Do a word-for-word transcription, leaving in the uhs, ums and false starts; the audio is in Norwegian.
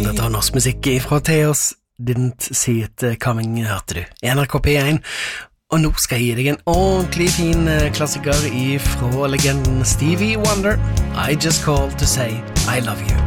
Dette var norsk musikk fra Theos Didn't See It Coming, hørte du. N R K P one. Og nå skal jeg gi deg en ordentlig fin klassiker fra legenden Stevie Wonder. I Just Called to Say I Love You.